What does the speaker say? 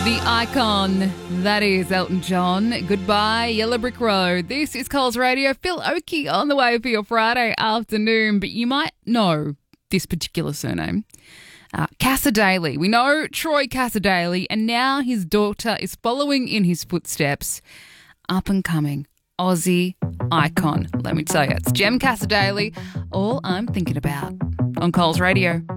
The icon, that is Elton John. Goodbye, Yellow Brick Road. This is Coles Radio. Phil Oakey on the way for your Friday afternoon, but you might know this particular surname. Cassadaly. We know Troy Cassadaly, and now his daughter is following in his footsteps. Up and coming Aussie icon. Let me tell you, it's Jem Cassadaly, all I'm thinking about on Coles Radio.